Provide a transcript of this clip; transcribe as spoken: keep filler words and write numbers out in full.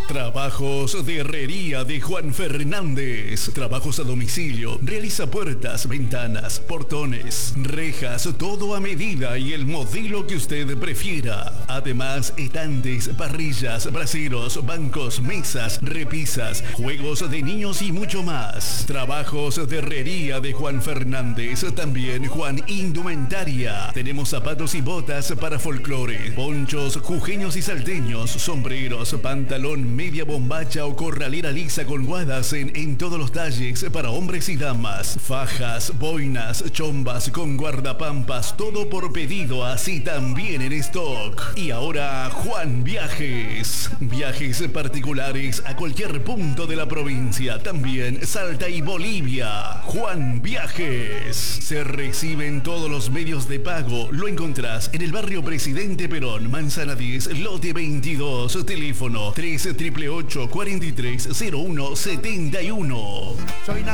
Trabajos de herrería de Juan Fernández. Trabajos a domicilio. Realiza puertas, ventanas, portones, rejas, todo a medida y el modelo que usted prefiera. Además, estantes, parrillas, braseros, bancos, mesas, repisas, juegos de niños y mucho más. Trabajos de herrería de Juan Fernández. También Juan Indumentaria. Tenemos zapatos y botas para folclore, ponchos, jujeños y salteños, sombreros, pantalón, media bombacha o corralera lisa con guadas en, en todos los talles para hombres y damas, fajas, boinas, chombas con guardapampas, todo por pedido, así también en stock. Y ahora Juan Viajes, viajes particulares a cualquier punto de la provincia, también Salta y Bolivia. Juan Viajes, se reciben todos los medios de pago, lo encontrás en el barrio Presidente Perón, Manzana diez, lote veintidós, teléfono tres ocho ocho, cuatro tres cero uno siete uno. Soy